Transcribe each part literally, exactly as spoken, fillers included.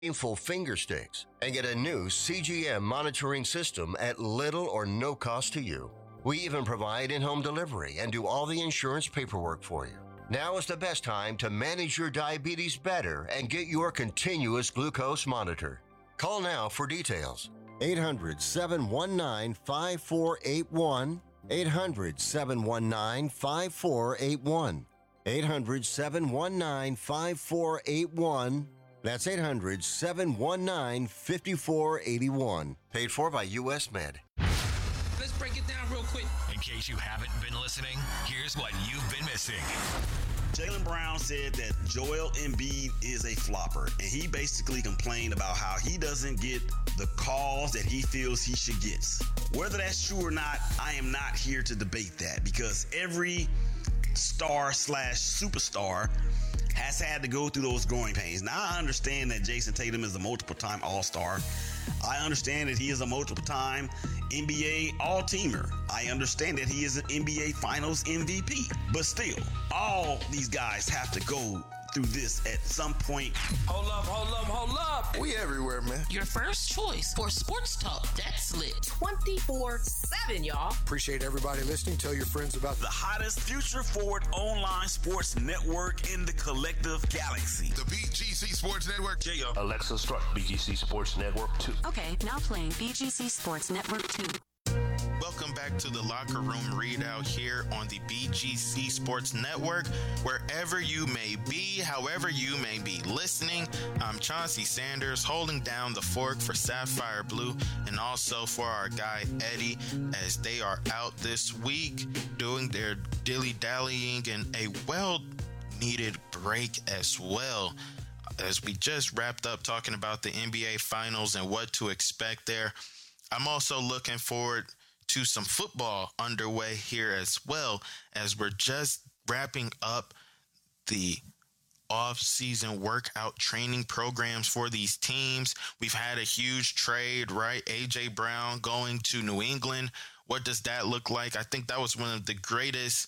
painful finger sticks and get a new C G M monitoring system at little or no cost to you. We even provide in-home delivery and do all the insurance paperwork for you. Now is the best time to manage your diabetes better and get your continuous glucose monitor. Call now for details. eight hundred, seven one nine, five four eight one. eight hundred, seven one nine, five four eight one. eight hundred, seven one nine, five four eight one. That's eight hundred, seven one nine, five four eight one. Paid for by U S Med. Let's break it down real quick. In case you haven't been listening, here's what you've been missing. Jaylen Brown said that Joel Embiid is a flopper, and he basically complained about how he doesn't get the calls that he feels he should get. Whether that's true or not, I am not here to debate that, because every star slash superstar has had to go through those growing pains. Now, I understand that Jason Tatum is a multiple-time All-Star. I understand that he is a multiple-time N B A All-Teamer. I understand that he is an N B A Finals M V P. But still, all these guys have to go through this at some point. Hold up, hold up, hold up. We everywhere, man. Your first choice for sports talk that's lit twenty-four seven, y'all. Appreciate everybody listening. Tell your friends about the hottest future forward online sports network in the collective galaxy. The B G C Sports Network. J-O. Alexa, start B G C Sports Network two. Okay, now playing B G C Sports Network two. Welcome back to the Locker Room Readout here on the B G C Sports Network. Wherever you may be, however you may be listening, I'm Chauncey Sanders holding down the fork for Sapphire Blue and also for our guy Eddie as they are out this week doing their dilly-dallying and a well-needed break as well. As we just wrapped up talking about the N B A Finals and what to expect there, I'm also looking forward to some football underway here as well, as we're just wrapping up the off-season workout training programs for these teams. We've had a huge trade, right? A J Brown going to New England. What does that look like? I think that was one of the greatest,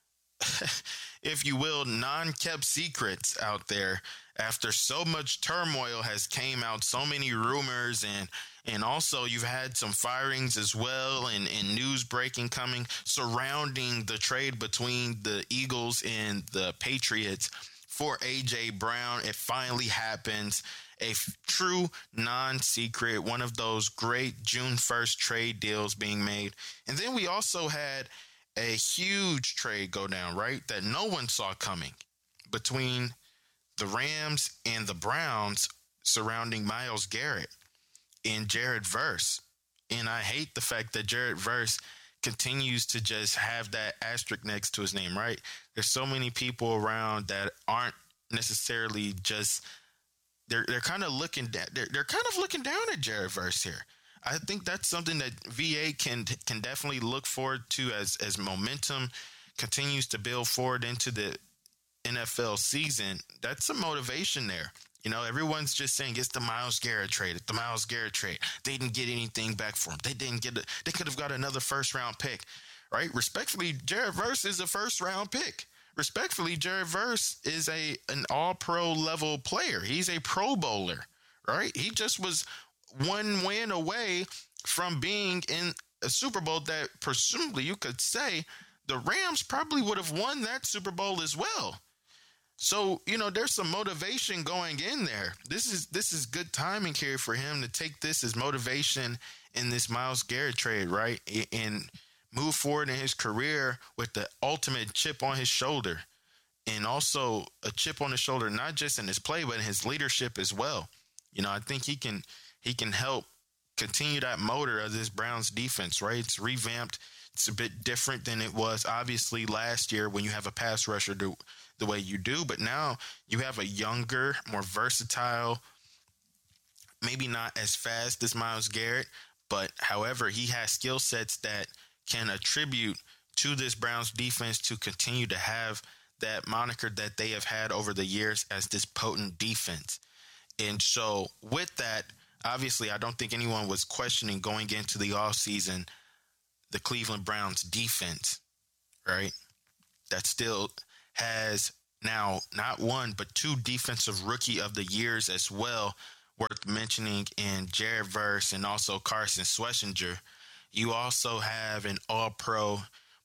if you will, non-kept secrets out there after so much turmoil has came out, so many rumors, and and also you've had some firings as well, and, and news breaking coming surrounding the trade between the Eagles and the Patriots for A J Brown. It finally happens. A f- true non-secret, one of those great June first trade deals being made. And then we also had a huge trade go down, right, that no one saw coming between the Rams and the Browns surrounding Myles Garrett and Jared Verse. And I hate the fact that Jared Verse continues to just have that asterisk next to his name, right? There's so many people around that aren't necessarily just, they're they're kind of looking down, they're, they're kind of looking down at Jared Verse here. I think that's something that V A can can definitely look forward to as as momentum continues to build forward into the N F L season. That's some motivation there. You know, everyone's just saying it's the Myles Garrett trade. It's the Myles Garrett trade. They didn't get anything back for him. They didn't get it. They could have got another first round pick, right? Respectfully, Jared Verse is a first round pick. Respectfully, Jared Verse is a an all pro level player. He's a Pro Bowler, right? He just was one win away from being in a Super Bowl that presumably you could say the Rams probably would have won that Super Bowl as well. So, you know, there's some motivation going in there. This is this is good timing here for him to take this as motivation in this Myles Garrett trade, right? And move forward in his career with the ultimate chip on his shoulder, and also a chip on his shoulder, not just in his play, but in his leadership as well. You know, I think he can he can help continue that motor of this Browns defense, right? It's revamped. It's a bit different than it was obviously last year when you have a pass rusher to the way you do, but now you have a younger, more versatile, maybe not as fast as Myles Garrett, but however, he has skill sets that can attribute to this Browns defense to continue to have that moniker that they have had over the years as this potent defense. And so with that, obviously, I don't think anyone was questioning going into the offseason the Cleveland Browns defense, right? That still has now not one, but two defensive rookie of the years as well, worth mentioning in Jared Verse and also Carson Schlesinger. You also have an all-pro,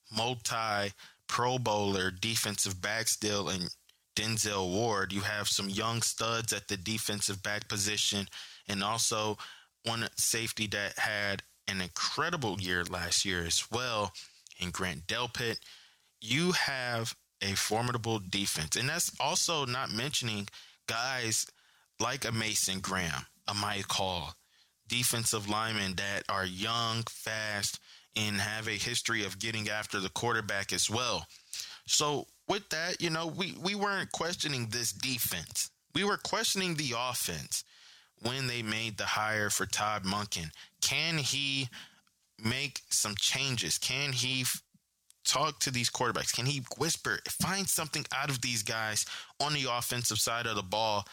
multi-pro bowler defensive back still in Denzel Ward. You have some young studs at the defensive back position, and also one safety that had an incredible year last year as well in Grant Delpit. You have a formidable defense, and that's also not mentioning guys like a Mason Graham, a Mike Hall, defensive linemen that are young, fast, and have a history of getting after the quarterback as well. So with that, you know, we, we weren't questioning this defense. We were questioning the offense when they made the hire for Todd Monken. Can he make some changes? Can he f- talk to these quarterbacks? Can he whisper, find something out of these guys on the offensive side of the ball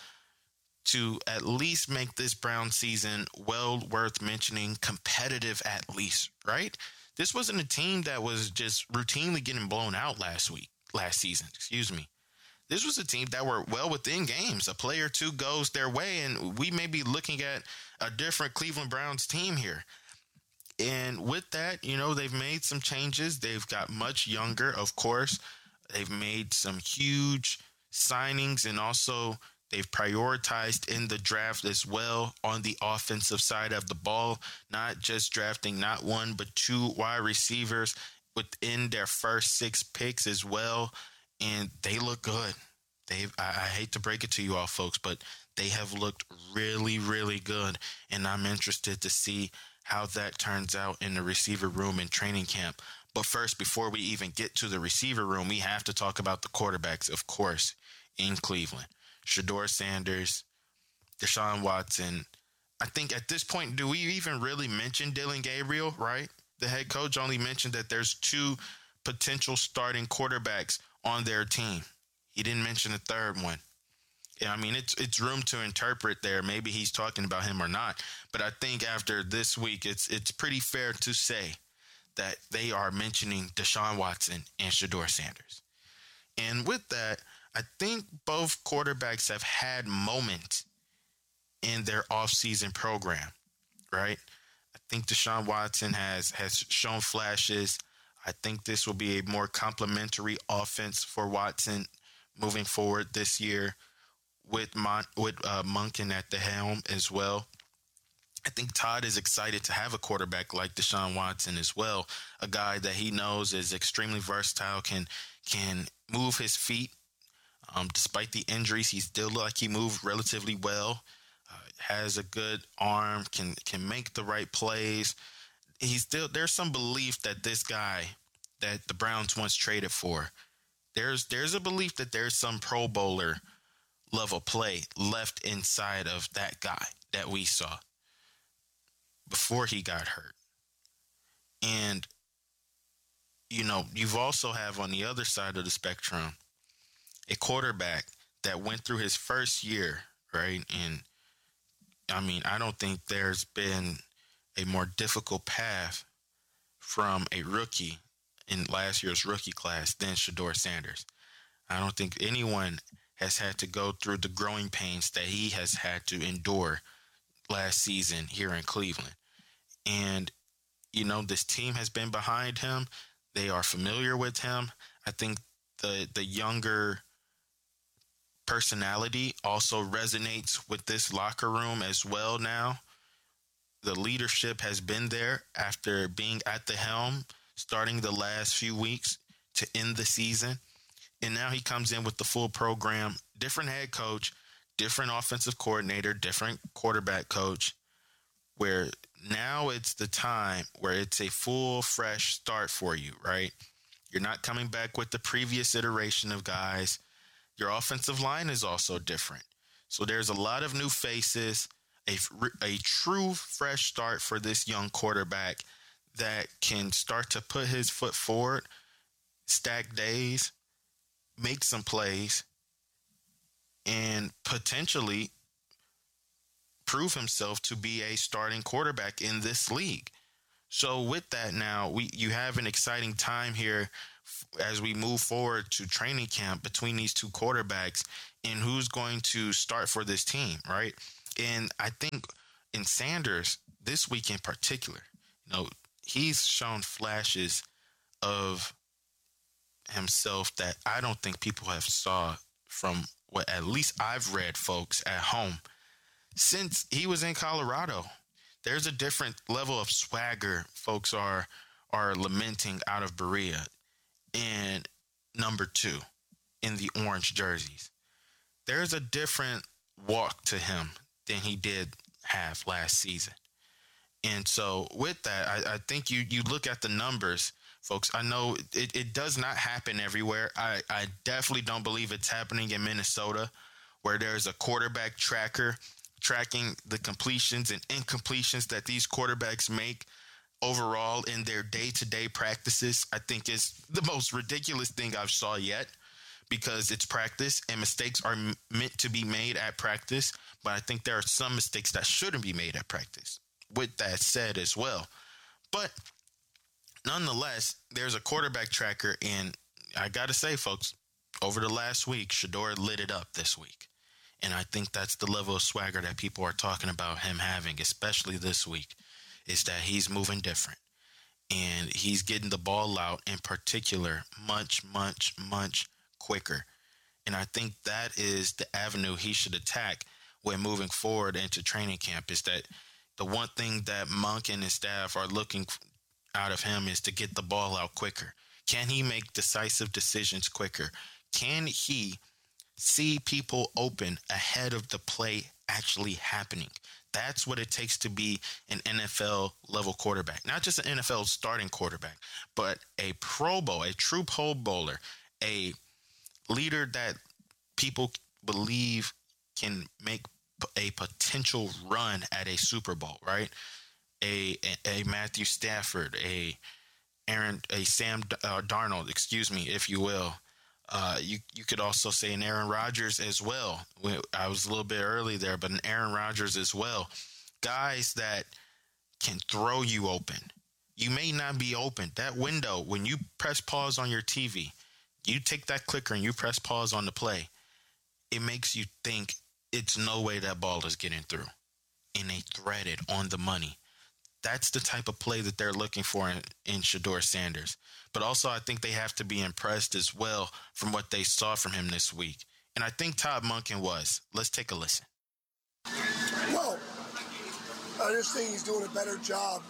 to at least make this Brown season well worth mentioning, competitive at least, right? This wasn't a team that was just routinely getting blown out last week, last season, excuse me. This was a team that were well within games. A play or two goes their way, and we may be looking at a different Cleveland Browns team here. And with that, you know, they've made some changes. They've got much younger, of course. They've made some huge signings, and also they've prioritized in the draft as well on the offensive side of the ball, not just drafting not one, but two wide receivers within their first six picks as well. And they look good. They've, I, I hate to break it to you all, folks, but they have looked really, really good. And I'm interested to see how that turns out in the receiver room in training camp. But first, before we even get to the receiver room, we have to talk about the quarterbacks, of course, in Cleveland. Shedeur Sanders, Deshaun Watson. I think at this point, do we even really mention Dillon Gabriel, right? The head coach only mentioned that there's two potential starting quarterbacks on their team. He didn't mention a third one. Yeah, I mean, it's it's room to interpret there. Maybe he's talking about him or not. But I think after this week, it's it's pretty fair to say that they are mentioning Deshaun Watson and Shedeur Sanders. And with that, I think both quarterbacks have had moments in their offseason program, right? I think Deshaun Watson has has shown flashes. I think this will be a more complementary offense for Watson moving forward this year with Mon- with uh, Monken at the helm as well. I think Todd is excited to have a quarterback like Deshaun Watson as well, a guy that he knows is extremely versatile, can can move his feet. Um, despite the injuries, he still looked like he moved relatively well, uh, has a good arm, can can make the right plays. He's still, there's some belief that this guy that the Browns once traded for, there's there's a belief that there's some Pro Bowler level play left inside of that guy that we saw before he got hurt. And, you know, you've also have on the other side of the spectrum a quarterback that went through his first year, right? And, I mean, I don't think there's been a more difficult path from a rookie in last year's rookie class than Shedeur Sanders. I don't think anyone has had to go through the growing pains that he has had to endure last season here in Cleveland. And, you know, this team has been behind him. They are familiar with him. I think the the younger personality also resonates with this locker room as well now. The leadership has been there after being at the helm starting the last few weeks to end the season. And now he comes in with the full program, different head coach, different offensive coordinator, different quarterback coach, where now it's the time where it's a full, fresh start for you, right? You're not coming back with the previous iteration of guys. Your offensive line is also different. So there's a lot of new faces, a, a true fresh start for this young quarterback that can start to put his foot forward, stack days, make some plays, and potentially prove himself to be a starting quarterback in this league. So with that now, we you have an exciting time here as we move forward to training camp between these two quarterbacks and who's going to start for this team, right? And I think in Sanders, this week in particular, you know, he's shown flashes of himself that I don't think people have saw from what at least I've read, folks, at home. Since he was in Colorado, there's a different level of swagger folks are are lamenting out of Berea. And number two, in the orange jerseys, there's a different walk to him than he did have last season. And so with that, I, I think you you look at the numbers, folks. I know it, it does not happen everywhere. I, I definitely don't believe it's happening in Minnesota, where there's a quarterback tracker tracking the completions and incompletions that these quarterbacks make overall in their day-to-day practices. I think is the most ridiculous thing I've saw yet, because it's practice and mistakes are m- meant to be made at practice. But I think there are some mistakes that shouldn't be made at practice. With that said as well. But nonetheless, there's a quarterback tracker, and I got to say, folks, over the last week, Shedeur lit it up this week. And I think that's the level of swagger that people are talking about him having, especially this week, is that he's moving different. And he's getting the ball out in particular much, much, much quicker. And I think that is the avenue he should attack when moving forward into training camp, is that the one thing that Monk and his staff are looking out of him is to get the ball out quicker. Can he make decisive decisions quicker? Can he see people open ahead of the play actually happening? That's what it takes to be an N F L level quarterback. Not just an N F L starting quarterback, but a Pro Bowl, a true Pro Bowler, a leader that people believe can make a potential run at a Super Bowl, right? A a, a Matthew Stafford, a Aaron, a Sam uh, Darnold, excuse me, if you will. Uh, you you could also say an Aaron Rodgers as well. I was a little bit early there, but an Aaron Rodgers as well. Guys that can throw you open. You may not be open. That window, when you press pause on your T V, you take that clicker and you press pause on the play, it makes you think it's no way that ball is getting through. And they thread it on the money. That's the type of play that they're looking for in, in Shedeur Sanders. But also, I think they have to be impressed as well from what they saw from him this week. And I think Todd Monken was. Let's take a listen. Well, I just think he's doing a better job.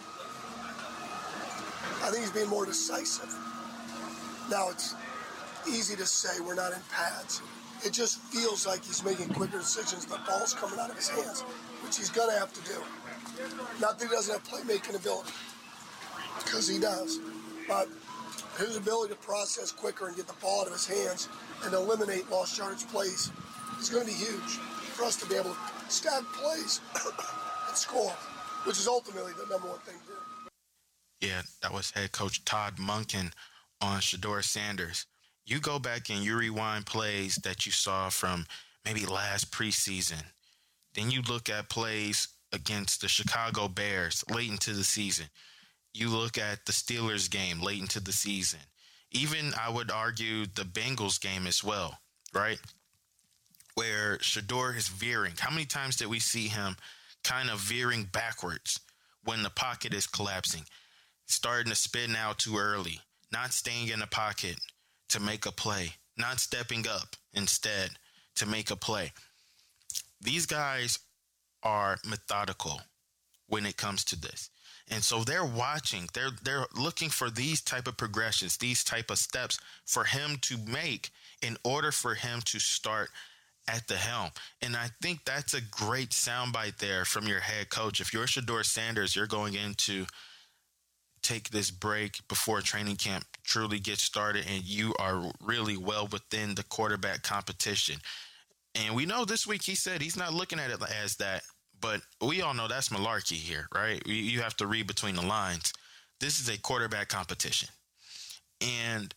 I think he's being more decisive. Now, it's easy to say we're not in pads. It just feels like he's making quicker decisions. The ball's coming out of his hands, which he's going to have to do. Not that he doesn't have playmaking ability, because he does. But his ability to process quicker and get the ball out of his hands and eliminate lost yardage plays is going to be huge for us to be able to stack plays and score, which is ultimately the number one thing to do. Yeah, that was head coach Todd Monken on Shedeur Sanders. You go back and you rewind plays that you saw from maybe last preseason. Then you look at plays against the Chicago Bears late into the season. You look at the Steelers game late into the season. Even, I would argue, the Bengals game as well, right? Where Shedeur is veering. How many times did we see him kind of veering backwards when the pocket is collapsing? Starting to spin out too early. Not staying in the pocket to make a play. Not stepping up instead to make a play. These guys are methodical when it comes to this. And so they're watching, they're they're looking for these type of progressions, these type of steps for him to make in order for him to start at the helm. And I think that's a great soundbite there from your head coach. If you're Shedeur Sanders, you're going in to take this break before training camp truly gets started, and you are really well within the quarterback competition. And we know this week he said he's not looking at it as that, but we all know that's malarkey here, right? You have to read between the lines. This is a quarterback competition. And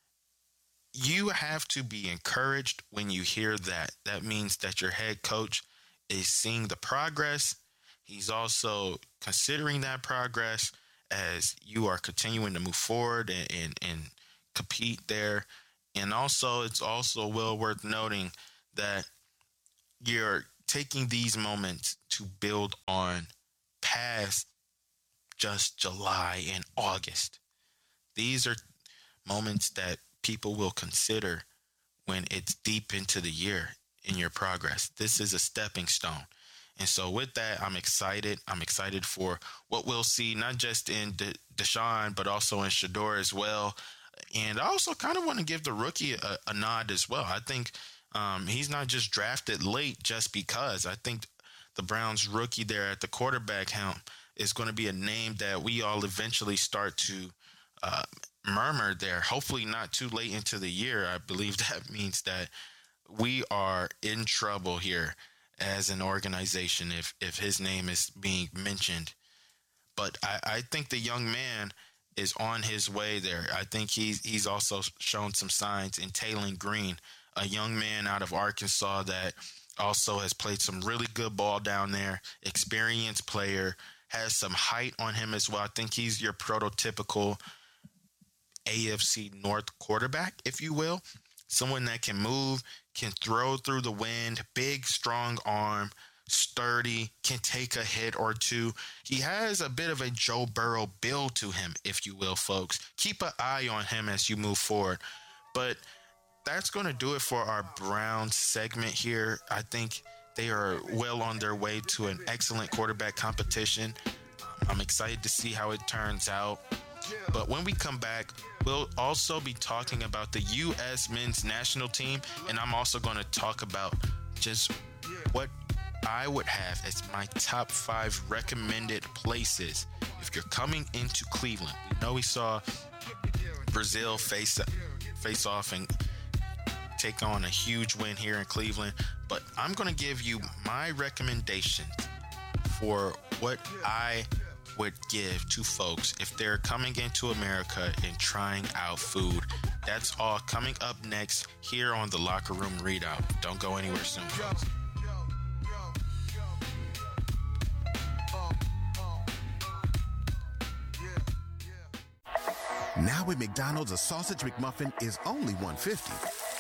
you have to be encouraged when you hear that. That means that your head coach is seeing the progress. He's also considering that progress as you are continuing to move forward and, and, and compete there. And also, it's also well worth noting that you're taking these moments to build on past just July and August. These are moments that people will consider when it's deep into the year in your progress. This is a stepping stone. And so with that, I'm excited. I'm excited for what we'll see, not just in De- Deshaun, but also in Shedeur as well. And I also kind of want to give the rookie a, a nod as well. I think um, he's not just drafted late just because. I think the Browns rookie there at the quarterback helm is going to be a name that we all eventually start to uh, murmur there. Hopefully not too late into the year. I believe that means that we are in trouble here as an organization if if his name is being mentioned. But I, I think the young man is on his way there. I think he's he's also shown some signs in Taylon Green, a young man out of Arkansas that also has played some really good ball down there, experienced player, has some height on him as well. I think he's your prototypical A F C North quarterback, if you will. Someone that can move, can throw through the wind, big, strong arm, sturdy, can take a hit or two. He has a bit of a Joe Burrow build to him, if you will, folks. Keep an eye on him as you move forward. But that's going to do it for our Browns segment here. I think they are well on their way to an excellent quarterback competition. I'm excited to see how it turns out. But when we come back, we'll also be talking about the U S men's national team, and I'm also going to talk about just what I would have as my top five recommended places if you're coming into Cleveland. We know we saw Brazil face face off and take on a huge win here in Cleveland, but I'm going to give you my recommendations for what I would give to folks if they're coming into America and trying out food. That's all coming up next here on the Locker Room Readout. Don't go anywhere soon, folks. Now at McDonald's, a sausage McMuffin is only one dollar fifty.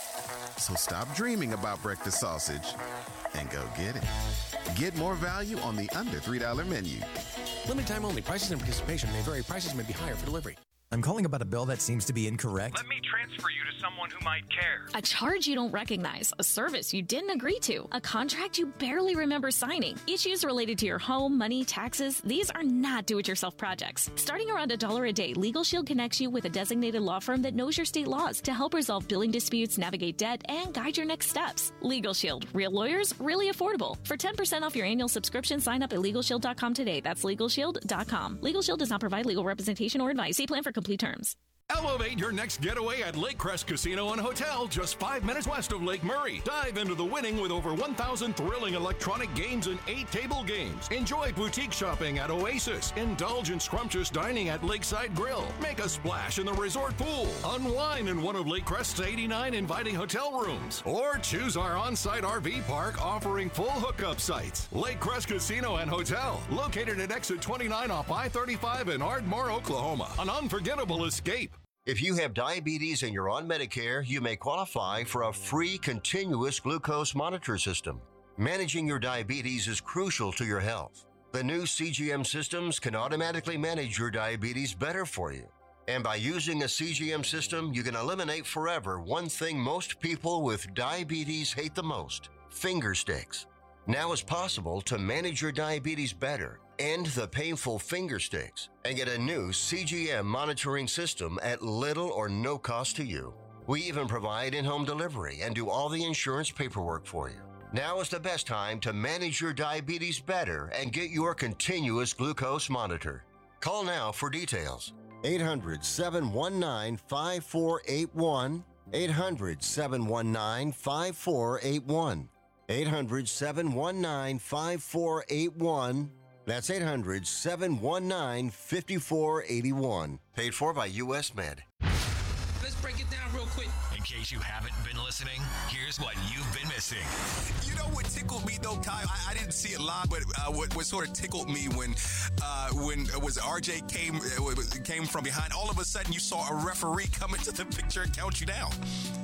So stop dreaming about breakfast sausage and go get it. Get more value on the under three dollar menu. Limited time only. Prices and participation may vary. Prices may be higher for delivery. I'm calling about a bill that seems to be incorrect. Let me transfer you to someone who might care. A charge you don't recognize, a service you didn't agree to, a contract you barely remember signing. Issues related to your home, money, taxes, these are not do-it-yourself projects. Starting around a dollar a day, Legal Shield connects you with a designated law firm that knows your state laws to help resolve billing disputes, navigate debt, and guide your next steps. Legal Shield. Real lawyers, really affordable. For ten percent off your annual subscription, sign up at legal shield dot com today. That's legal shield dot com. Legal Shield does not provide legal representation or advice. See plan for complete terms. Elevate your next getaway at Lake Crest Casino and Hotel, just five minutes west of Lake Murray. Dive into the winning with over one thousand thrilling electronic games and eight table games. Enjoy boutique shopping at Oasis. Indulge in scrumptious dining at Lakeside Grill. Make a splash in the resort pool. Unwind in one of Lake Crest's eighty-nine inviting hotel rooms. Or choose our on-site R V park offering full hookup sites. Lake Crest Casino and Hotel, located at exit twenty-nine off I thirty-five in Ardmore, Oklahoma. An unforgettable escape. If you have diabetes and you're on Medicare, you may qualify for a free continuous glucose monitor system. Managing your diabetes is crucial to your health. The new C G M systems can automatically manage your diabetes better for you. And by using a C G M system, you can eliminate forever one thing most people with diabetes hate the most: finger sticks. Now it's possible to manage your diabetes better, end the painful finger sticks, and get a new C G M monitoring system at little or no cost to you. We even provide in-home delivery and do all the insurance paperwork for you. Now is the best time to manage your diabetes better and get your continuous glucose monitor. Call now for details. eight hundred, seven one nine, five four eight one. eight hundred, seven one nine, five four eight one. eight hundred, seven one nine, five four eight one. That's eight hundred, seven one nine, five four eight one. Paid for by U S Med. Let's break it down real quick. In case you haven't been listening, here's what you've been missing. You know what tickled me though, Kyle? I, I didn't see it live, but uh, what, what sort of tickled me when uh, when it was R J came uh, came from behind. All of a sudden, you saw a referee come into the picture and count you down.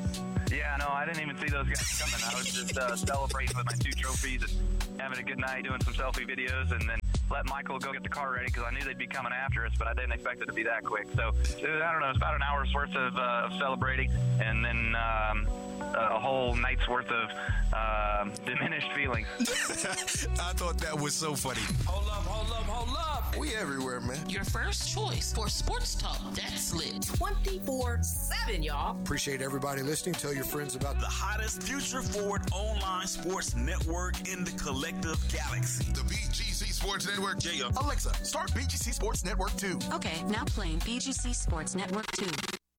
Yeah, no, I didn't even see those guys coming. I was just uh, celebrating with my two trophies and having a good night, doing some selfie videos, and then let Michael go get the car ready because I knew they'd be coming after us, but I didn't expect it to be that quick. So, it was, I don't know, it's about an hour's worth of, uh, of celebrating, and then um, a whole night's worth of uh, diminished feelings. I thought that was so funny. Hold up, hold up, hold up. We everywhere, man. Your first choice for sports talk that's lit. twenty-four seven, y'all. Appreciate everybody listening. Tell your friends about the hottest future forward online sports network in the collective galaxy. The B G C Sports Network. Yeah. Alexa, start B G C Sports Network two. Okay, now playing B G C Sports Network two.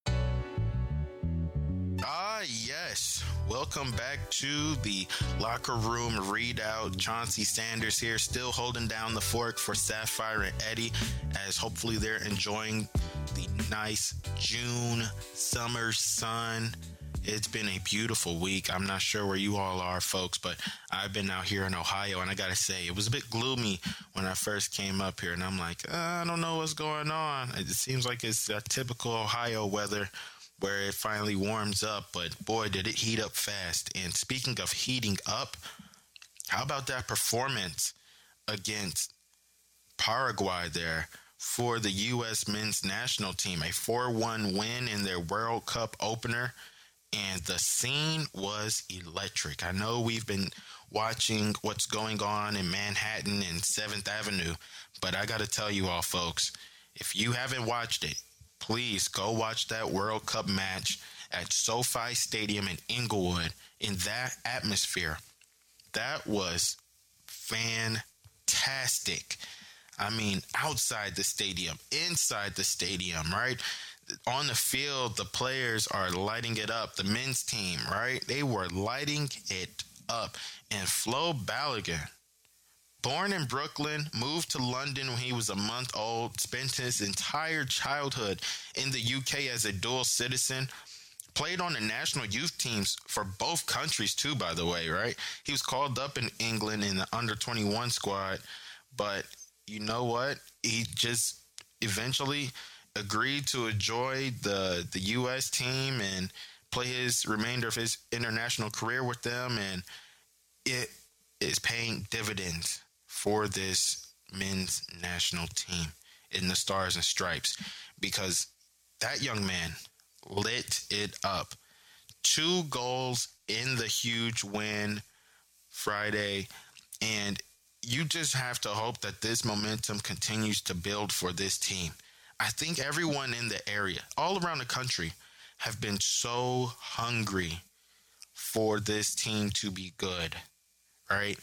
Ah, yes. Welcome back to the Locker Room Readout. Chauncey Sanders here, still holding down the fort for Sapphire and Eddie, as hopefully they're enjoying the nice June summer sun. It's been a beautiful week. I'm not sure where you all are, folks, but I've been out here in Ohio, and I got to say, it was a bit gloomy when I first came up here, and I'm like, uh, I don't know what's going on. It seems like it's a typical Ohio weather where it finally warms up, but boy, did it heat up fast. And speaking of heating up, how about that performance against Paraguay there for the U S men's national team? A four one win in their World Cup opener, and the scene was electric. I know we've been watching what's going on in Manhattan and seventh Avenue, but I got to tell you all, folks, if you haven't watched it, please go watch that World Cup match at SoFi Stadium in Inglewood in that atmosphere. That was fantastic. I mean, outside the stadium, inside the stadium, right? On the field, the players are lighting it up. The men's team, right? They were lighting it up. And Flo Balogun, born in Brooklyn, moved to London when he was a month old, spent his entire childhood in the U K as a dual citizen, played on the national youth teams for both countries too, by the way, right? He was called up in England in the under twenty-one squad, but you know what? He just eventually agreed to enjoy the, the U S team and play his remainder of his international career with them, and it is paying dividends for this men's national team in the Stars and Stripes, because that young man lit it up. Two goals in the huge win Friday, and you just have to hope that this momentum continues to build for this team. I think everyone in the area, all around the country, have been so hungry for this team to be good, right?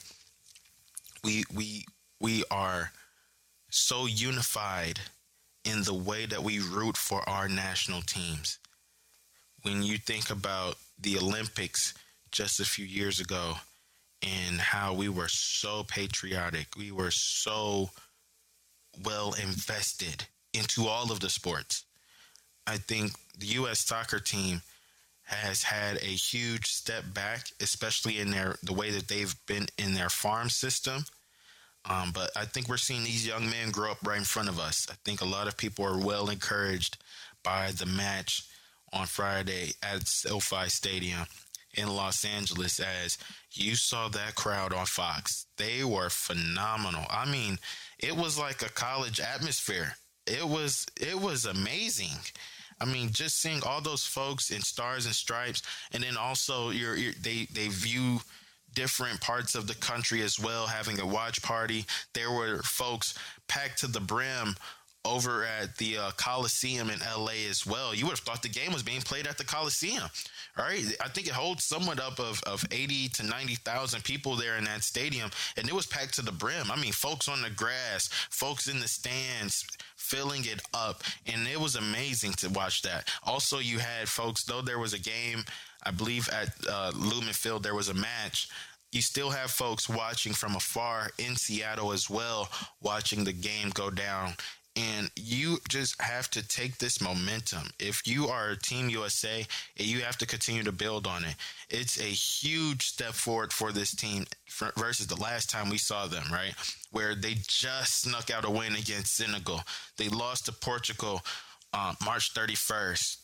We we we are so unified in the way that we root for our national teams. When you think about the Olympics just a few years ago and how we were so patriotic, we were so well invested into all of the sports. I think the U S soccer team has had a huge step back, especially in their the way that they've been in their farm system. Um, but I think we're seeing these young men grow up right in front of us. I think a lot of people are well encouraged by the match on Friday at SoFi Stadium in Los Angeles, as you saw that crowd on Fox. They were phenomenal. I mean, it was like a college atmosphere. It was it was amazing. I mean, just seeing all those folks in Stars and Stripes, and then also you're, you're, they they view different parts of the country as well, having a watch party. There were folks packed to the brim over at the uh, Coliseum in L A as well. You would have thought the game was being played at the Coliseum, right? I think it holds somewhat up of, of eighty to ninety thousand people there in that stadium, and it was packed to the brim. I mean, folks on the grass, folks in the stands, filling it up, and it was amazing to watch that. Also, you had folks, though there was a game, I believe at uh, Lumen Field, there was a match, you still have folks watching from afar in Seattle as well, watching the game go down. And you just have to take this momentum. If you are Team U S A, you have to continue to build on it. It's a huge step forward for this team versus the last time we saw them, right? Where they just snuck out a win against Senegal. They lost to Portugal uh, March thirty-first.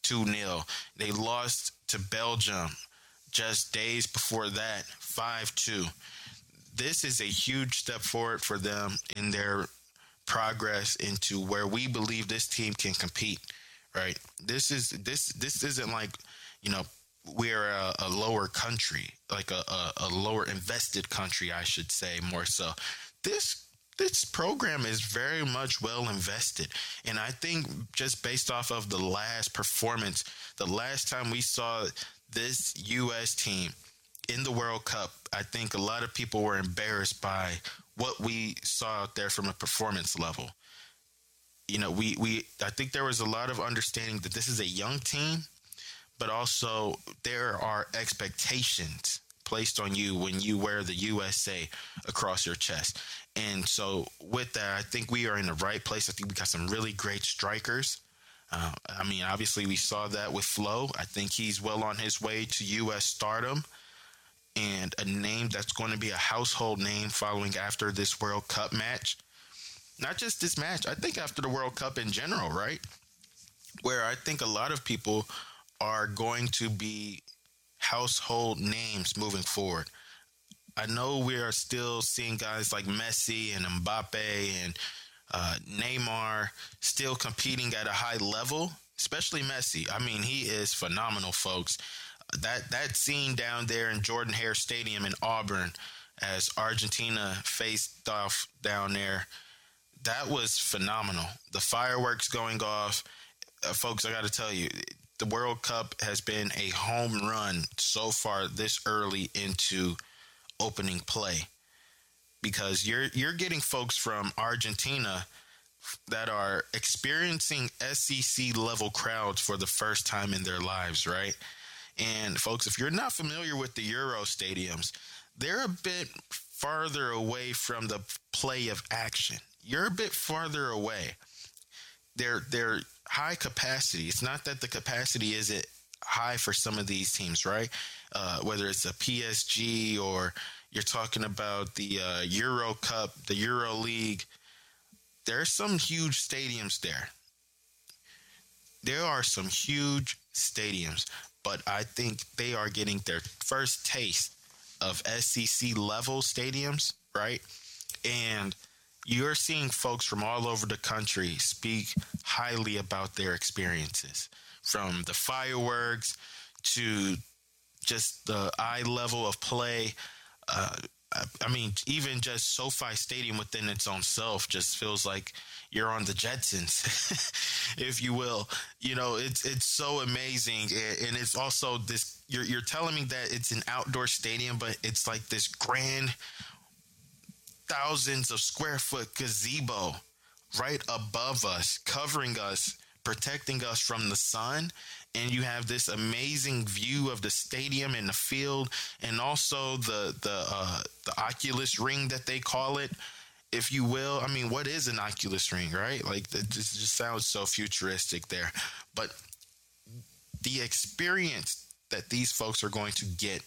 two nil. They lost to Belgium just days before that, five two. This is a huge step forward for them in their progress into where we believe this team can compete, right? This is this this isn't like, you know, we're a, a lower country, like a, a, a lower invested country, I should say, more so. This this program is very much well invested. And I think just based off of the last performance, the last time we saw this U S team in the World Cup, I think a lot of people were embarrassed by what we saw out there from a performance level. You know, we, we I think there was a lot of understanding that this is a young team, but also there are expectations placed on you when you wear the U S A across your chest. And so with that, I think we are in the right place. I think we got some really great strikers. Uh, I mean, obviously we saw that with Flo. I think he's well on his way to U S stardom and a name that's going to be a household name following after this World Cup match. Not just this match, I think after the World Cup in general, right? Where I think a lot of people are going to be household names moving forward. I know we are still seeing guys like Messi and Mbappe and uh, Neymar still competing at a high level, especially Messi. I mean, he is phenomenal, folks. That that scene down there in Jordan-Hare Stadium in Auburn as Argentina faced off down there, that was phenomenal. The fireworks going off. Uh, folks, I got to tell you, the World Cup has been a home run so far this early into opening play, because you're you're getting folks from Argentina that are experiencing S E C level crowds for the first time in their lives, right? And folks, if you're not familiar with the Euro stadiums, they're a bit farther away from the play of action. You're a bit farther away. They're they're high capacity. It's not that the capacity isn't high for some of these teams, right? Uh, whether it's a P S G or you're talking about the uh, Euro Cup, the Euro League, there are some huge stadiums there. There are some huge stadiums, but I think they are getting their first taste of S E C level stadiums, right? And you're seeing folks from all over the country speak highly about their experiences, from the fireworks to just the eye level of play. Uh, I, I mean, even just SoFi Stadium within its own self just feels like you're on the Jetsons, if you will. You know, it's it's so amazing, and it's also this. You're you're telling me that it's an outdoor stadium, but it's like this grand, thousands of square foot gazebo right above us, covering us, protecting us from the sun. And you have this amazing view of the stadium and the field, and also the the uh, the Oculus ring that they call it, if you will. I mean, what is an Oculus ring, right? Like, it just, just sounds so futuristic there. But the experience that these folks are going to get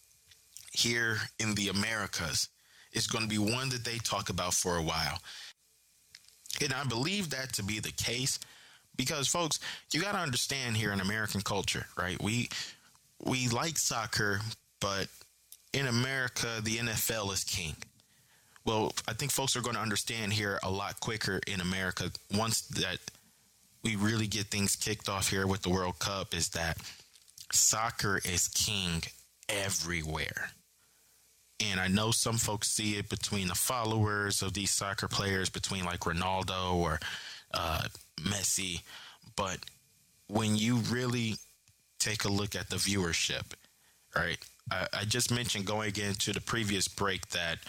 here in the Americas is going to be one that they talk about for a while. And I believe that to be the case because, folks, you got to understand here in American culture, right? We we like soccer, but in America, the N F L is king. Well, I think folks are going to understand here a lot quicker in America once that we really get things kicked off here with the World Cup, is that soccer is king everywhere. And I know some folks see it between the followers of these soccer players, between like Ronaldo or uh, Messi. But when you really take a look at the viewership, right? I, I just mentioned going into the previous break that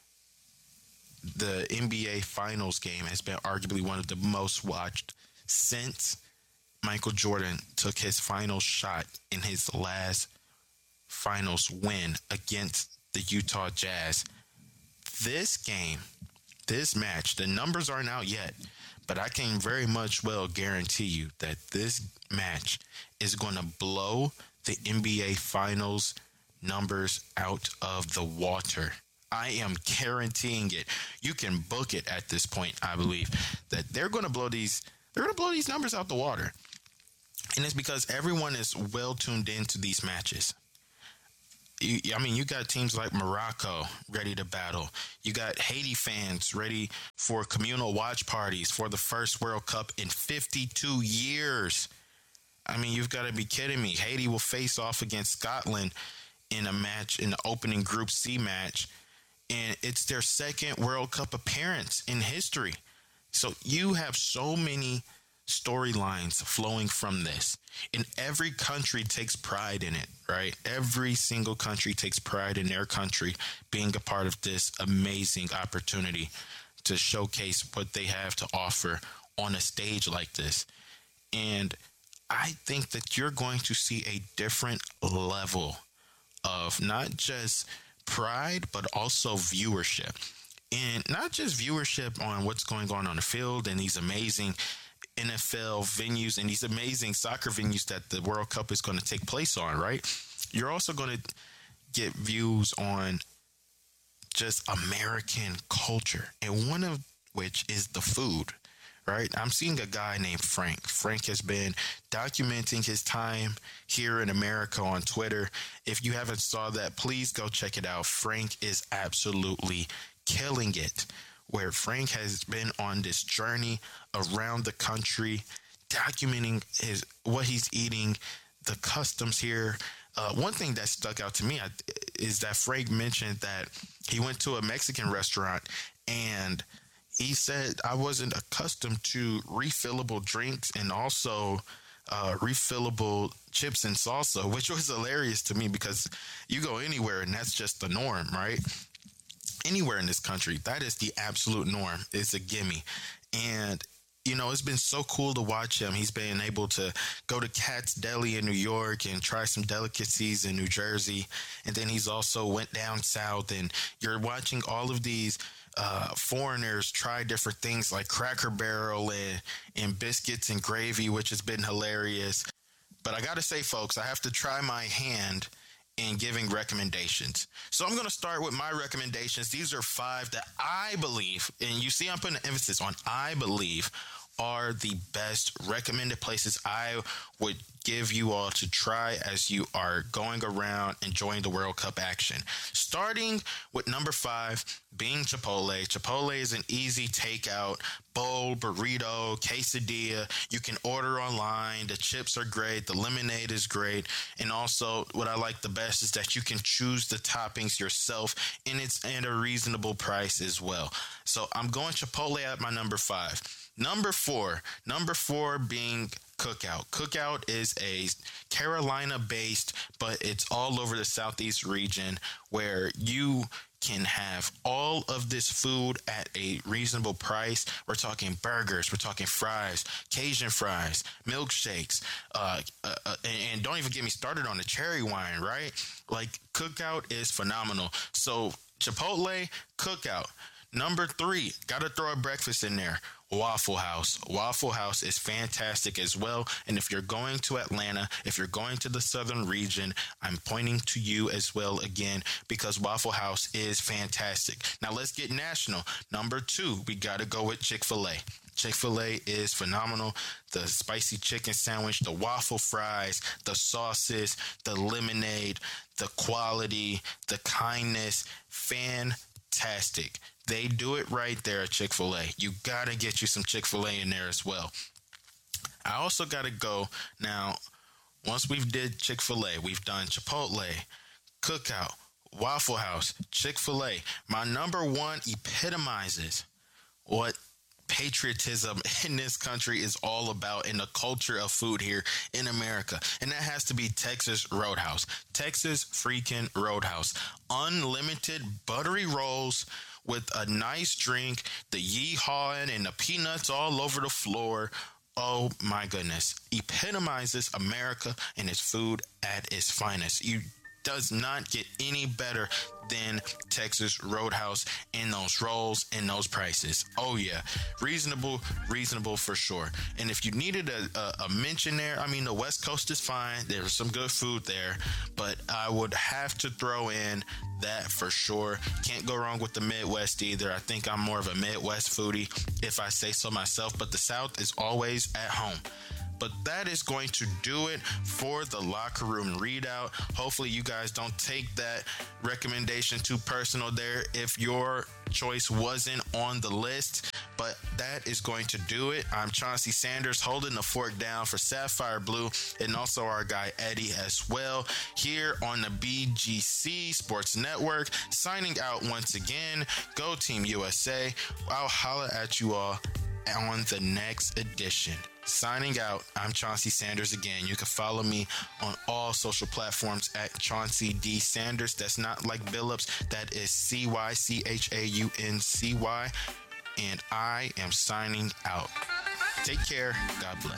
the N B A Finals game has been arguably one of the most watched since Michael Jordan took his final shot in his last finals win against the Utah Jazz. This game, this match, the numbers aren't out yet, but I can very much well guarantee you that this match is going to blow the N B A Finals numbers out of the water. I am guaranteeing it. You can book it at this point, I believe, that they're going to blow these, they're going to blow these numbers out the water. And it's because everyone is well tuned into these matches. You, I mean, you got teams like Morocco ready to battle. You got Haiti fans ready for communal watch parties for the first World Cup in fifty-two years. I mean, you've got to be kidding me. Haiti will face off against Scotland in a match, in the opening Group C match, and it's their second World Cup appearance in history. So you have so many storylines flowing from this, and every country takes pride in it, right? Every single country takes pride in their country being a part of this amazing opportunity to showcase what they have to offer on a stage like this. And I think that you're going to see a different level of not just pride, but also viewership. And not just viewership on what's going on on the field and these amazing N F L venues and these amazing soccer venues that the World Cup is going to take place on, right? You're also going to get views on just American culture, and one of which is the food, right? I'm seeing a guy named Frank. Frank has been documenting his time here in America on Twitter. If you haven't saw that, please go check it out. Frank is absolutely killing it, where Frank has been on this journey around the country, documenting his what he's eating, the customs here. Uh, one thing that stuck out to me is that Frank mentioned that he went to a Mexican restaurant and he said, I wasn't accustomed to refillable drinks and also uh, refillable chips and salsa, which was hilarious to me because you go anywhere and that's just the norm, right? Anywhere in this country, that is the absolute norm. It's a gimme. And, you know, it's been so cool to watch him. He's been able to go to Katz Deli in New York and try some delicacies in New Jersey. And then he's also went down south, and you're watching all of these uh, foreigners try different things like Cracker Barrel and, and biscuits and gravy, which has been hilarious. But I got to say, folks, I have to try my hand in giving recommendations. So I'm going to start with my recommendations. These are five that I believe, and you see I'm putting an emphasis on I believe, are the best recommended places I would give you all to try as you are going around enjoying the World Cup action. Starting with number five, being Chipotle. Chipotle is an easy takeout, bowl, burrito, quesadilla. You can order online. The chips are great. The lemonade is great. And also what I like the best is that you can choose the toppings yourself, and it's at a reasonable price as well. So I'm going Chipotle at my number five. Number four, number four being Cookout. Cookout is a Carolina-based, but it's all over the Southeast region where you can have all of this food at a reasonable price. We're talking burgers, we're talking fries, Cajun fries, milkshakes, uh, uh, and, and don't even get me started on the cherry wine, right? Like, Cookout is phenomenal. So Chipotle, Cookout. Number three, got to throw a breakfast in there. Waffle House. Waffle House is fantastic as well. And if you're going to Atlanta, if you're going to the southern region, I'm pointing to you as well again because Waffle House is fantastic. Now let's get national. Number two, we got to go with Chick-fil-A. Chick-fil-A is phenomenal. The spicy chicken sandwich, the waffle fries, the sauces, the lemonade, the quality, the kindness, fantastic. They do it right there at Chick-fil-A. You got to get you some Chick-fil-A in there as well. I also got to go now. Once we've did Chick-fil-A, we've done Chipotle, Cookout, Waffle House, Chick-fil-A. My number one epitomizes what patriotism in this country is all about in the culture of food here in America. And that has to be Texas Roadhouse. Texas freaking Roadhouse. Unlimited buttery rolls with a nice drink, the yeehawing and the peanuts all over the floor. Oh my goodness. Epitomizes America and its food at its finest. You does not get any better than Texas Roadhouse in those rolls and those prices. Oh yeah, reasonable, reasonable for sure. And if you needed a, a, a mention there, I mean, the West Coast is fine. There's some good food there, but I would have to throw in that for sure. Can't go wrong with the Midwest either. I think I'm more of a Midwest foodie if I say so myself, but the South is always at home. But that is going to do it for the Locker Room Readout. Hopefully you guys don't take that recommendation too personal there if your choice wasn't on the list, but that is going to do it. I'm Chauncey Sanders, holding the fort down for Sapphire Blue, and also our guy Eddie as well, here on the B G C Sports Network, signing out once again. Go Team U S A. I'll holla at you all on the next edition. Signing out, I'm Chauncey Sanders again. You can follow me on all social platforms at Chauncey D. Sanders. That's not like Billups. That is C Y C H A U N C Y. And I am signing out. Take care. God bless.